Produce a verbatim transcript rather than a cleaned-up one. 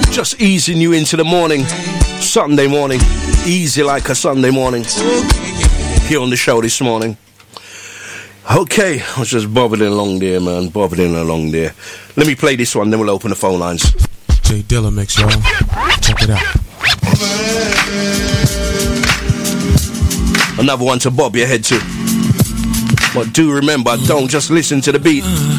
Just easing you into the morning, Sunday morning, easy like a Sunday morning, here on the show this morning. Okay, I was just bobbing along there, man, bobbing along there. Let me play this one, then we'll open the phone lines. Jay Dilla mix, y'all. Check it out. Another one to bob your head to. But do remember, don't just listen to the beat.